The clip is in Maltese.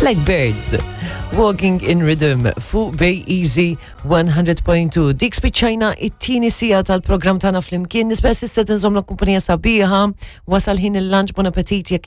Blackbirds, Walking in Rhythm fuq Bay Easy 100.2. Dik spiċċajna it-tieni sija tal-programm tagħna flimkien. Nispess issa tinżomm la kumpanija sabiħa, wasal ħin il-lunch, bon appetit jekk